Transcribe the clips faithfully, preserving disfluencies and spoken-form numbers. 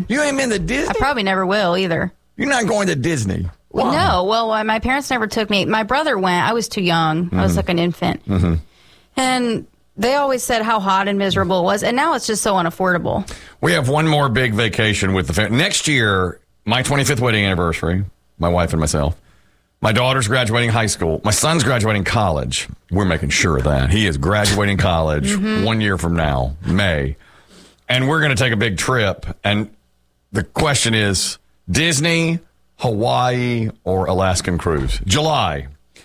You ain't been to Disney? I probably never will either. You're not going to Disney? Well, no. Well, uh, my parents never took me. My brother went. I was too young. Mm-hmm. I was like an infant. Mm-hmm. And they always said how hot and miserable it was. And now it's just so unaffordable. We have one more big vacation with the family. Next year, my twenty-fifth wedding anniversary, my wife and myself. My daughter's graduating high school. My son's graduating college. We're making sure of that. He is graduating college mm-hmm. one year from now, May. And we're going to take a big trip. And the question is, Disney, Hawaii, or Alaskan cruise? July.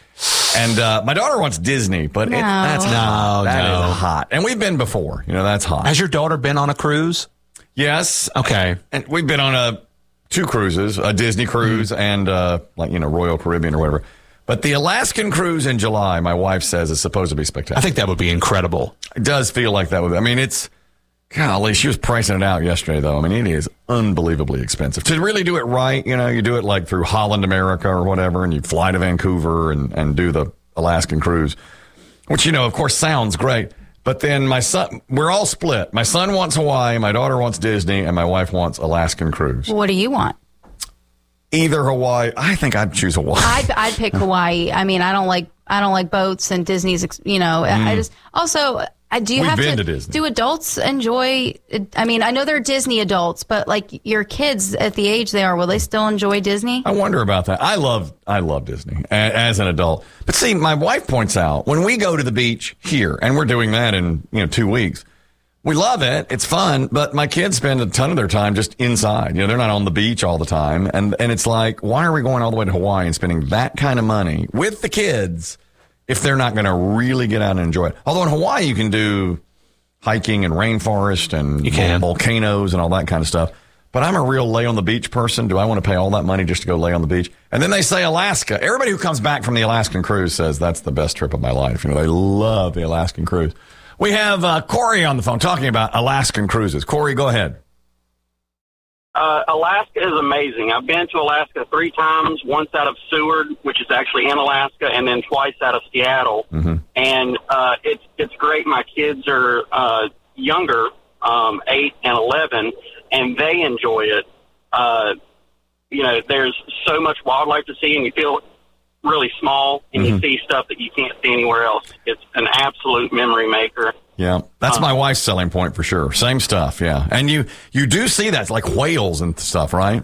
And uh, my daughter wants Disney, but no. it, that's not, no, that no. is hot. And we've been before. You know, that's hot. Has your daughter been on a cruise? Yes. Okay. And we've been on a two cruises, a Disney cruise mm-hmm. and uh, like, you know, Royal Caribbean or whatever. But the Alaskan cruise in July, my wife says, is supposed to be spectacular. I think that would be incredible. It does feel like that would be. I mean, it's, golly, she was pricing it out yesterday, though. I mean, it is unbelievably expensive. To really do it right, you know, you do it like through Holland America or whatever, and you fly to Vancouver and, and do the Alaskan cruise, which, you know, of course, sounds great. But then my son, we're all split. My son wants Hawaii, my daughter wants Disney, and my wife wants Alaskan cruise. What do you want? Either Hawaii. I think I'd choose Hawaii. I'd, I'd pick Hawaii. I mean, I don't like I don't like boats and Disney's. You know, mm. I just also. I, do you We've have been to, to Disney. Do adults enjoy? I mean, I know they're Disney adults, but like your kids at the age they are, will they still enjoy Disney? I wonder about that. I love I love Disney as an adult. But see, my wife points out when we go to the beach here, and we're doing that in you know two weeks. We love it. It's fun, but my kids spend a ton of their time just inside. You know, they're not on the beach all the time. And and it's like, why are we going all the way to Hawaii and spending that kind of money with the kids if they're not going to really get out and enjoy it? Although in Hawaii, you can do hiking and rainforest and you can. volcanoes and all that kind of stuff. But I'm a real lay on the beach person. Do I want to pay all that money just to go lay on the beach? And then they say Alaska. Everybody who comes back from the Alaskan cruise says that's the best trip of my life. You know, they love the Alaskan cruise. We have uh, Corey on the phone talking about Alaskan cruises. Corey, go ahead. Uh, Alaska is amazing. I've been to Alaska three times, once out of Seward, which is actually in Alaska, and then twice out of Seattle. Mm-hmm. And uh, it's it's great. My kids are uh, younger, um, eight and eleven, and they enjoy it. Uh, you know, there's so much wildlife to see, and you feel really small, and mm-hmm. you see stuff that you can't see anywhere else. It's an absolute memory maker. Yeah, that's um, my wife's selling point for sure. Same stuff, yeah. And you you do see that, like whales and stuff, right?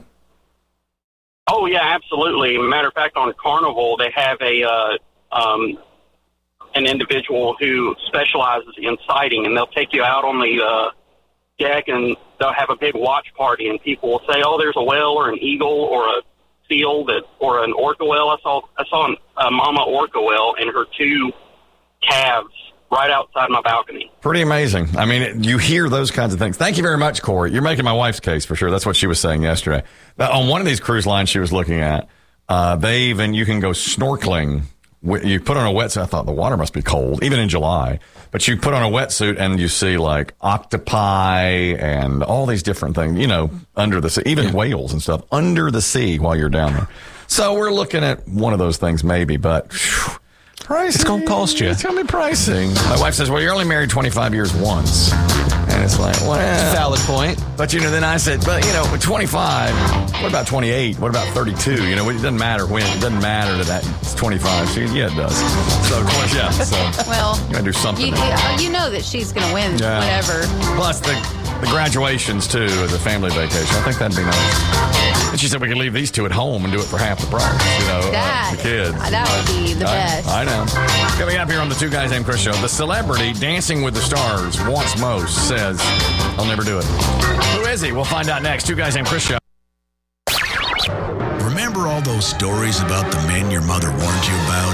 Oh, yeah, absolutely. Matter of fact, on Carnival, they have a uh, um, an individual who specializes in sighting, and they'll take you out on the uh, deck, and they'll have a big watch party, and people will say, oh, there's a whale or an eagle or a seal that, or an orca whale. I saw I saw an, a mama orca whale and her two calves right outside my balcony. Pretty amazing. I mean, you hear those kinds of things. Thank you very much, Corey. You're making my wife's case for sure. That's what she was saying yesterday. Now, on one of these cruise lines she was looking at, uh, they even, you can go snorkeling. You put on a wetsuit. I thought the water must be cold, even in July. But you put on a wetsuit and you see like octopi and all these different things, you know, under the sea, even yeah. whales and stuff under the sea while you're down there. So we're looking at one of those things maybe, but whew, pricing. It's going to cost you. It's going to be pricing. My wife says, well, you're only married twenty-five years once. And it's like, well. Valid point. But, you know, then I said, but, you know, with twenty-five, what about twenty-eight? What about thirty-two? You know, it doesn't matter when. It doesn't matter that that it's twenty-five. So, yeah, it does. So, of course, yeah. So, well, you got to do something. You, you know that she's going to win yeah. whatever. Plus, the, the graduations, too, as a family vacation. I think that'd be nice. And she said we could leave these two at home and do it for half the price, you know, that, uh, the kids. That would be the I, best. I know. Coming up here on the Two Guys Named Chris show, the celebrity Dancing with the Stars wants most says, I'll never do it. Who is he? We'll find out next. Two Guys Named Chris show. Remember all those stories about the men your mother warned you about?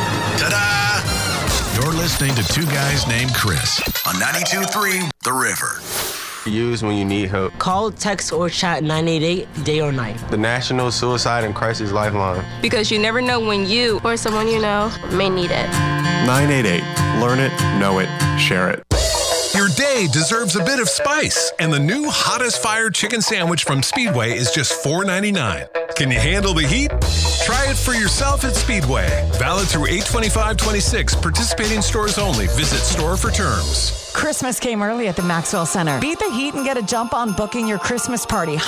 Ta-da! You're listening to Two Guys Named Chris on ninety-two point three The River. Use when you need help. Call, text, or chat nine eight eight, day or night. The National Suicide and Crisis Lifeline. Because you never know when you or someone you know may need it. nine eight eight. Learn it, know it, share it. Your day deserves a bit of spice, and the new Hottest Fire Chicken Sandwich from Speedway is just four ninety-nine. Can you handle the heat? Try it for yourself at Speedway. Valid through eight twenty-five twenty-six. Participating stores only. Visit store for terms. Christmas came early at the Maxwell Center. Beat the heat and get a jump on booking your Christmas party.